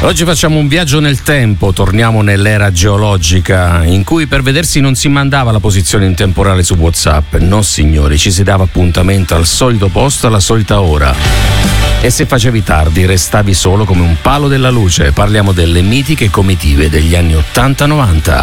Oggi facciamo un viaggio nel tempo, torniamo nell'era geologica in cui per vedersi non si mandava la posizione in temporale su WhatsApp, no signori, ci si dava appuntamento al solito posto alla solita ora. E se facevi tardi restavi solo come un palo della luce. Parliamo delle mitiche comitive degli anni 80-90.